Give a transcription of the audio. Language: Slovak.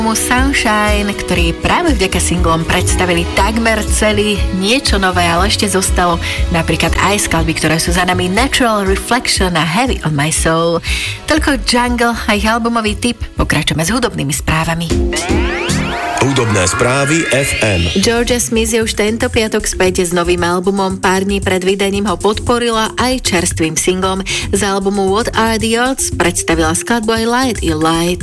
Sunshine, ktorý práve vďaka singlom predstavili takmer celý, niečo nové, ale ešte zostalo napríklad aj skladby, ktoré sú za nami Natural Reflection a Heavy on My Soul. Toľko Jungle a ich albumový tip. Pokračujeme s hudobnými správami. Hudobné správy FM. Georgia Smith je už tento piatok späť s novým albumom. Pár dní pred vydaním ho podporila aj čerstvým singlom. Z albumu What Are the Odds predstavila skladbu I Light You Light.